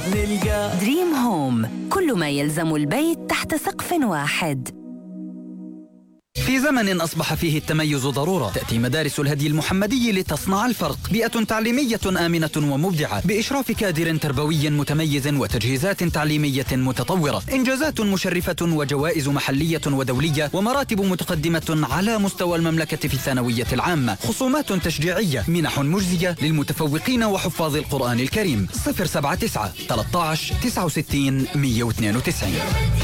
نلقى دريم هوم، كل ما يلزم البيت تحت سقف واحد. في زمن أصبح فيه التميز ضرورة، تأتي مدارس الهدي المحمدي لتصنع الفرق. بيئة تعليمية آمنة ومبدعة بإشراف كادر تربوي متميز وتجهيزات تعليمية متطورة، إنجازات مشرفة وجوائز محلية ودولية ومراتب متقدمة على مستوى المملكة في الثانوية العامة، خصومات تشجيعية، منح مجزية للمتفوقين وحفاظ القرآن الكريم. 079 13 69 192.